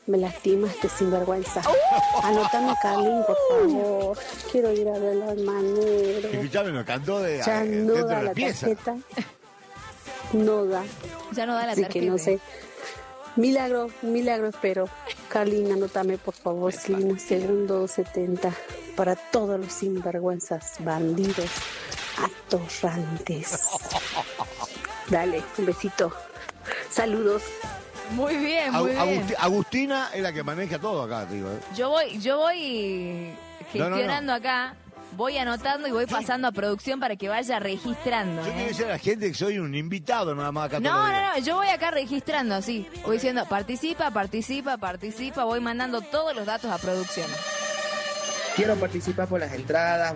Me lastima este sinvergüenza. Anótame, Carlín, por favor. Quiero ir a ver los maneros. Escuchame, nos cantó Ya no dentro da de la la pieza. tarjeta. No da. Ya no da la Así tarjeta. que no sé. Milagro espero. Carlín, anótame, por favor, Silvina, segundo 70. Para todos los sinvergüenzas, bandidos, atorrantes. Dale, un besito. Saludos. Muy bien, muy bien. Agustina es la que maneja todo acá, digo. Yo voy gestionando acá, voy anotando y voy pasando a producción para que vaya registrando. Yo quiero decir a la gente que soy un invitado nada más acá. No, yo voy acá registrando, así. Voy diciendo, participa, voy mandando todos los datos a producción. Quiero participar por las entradas.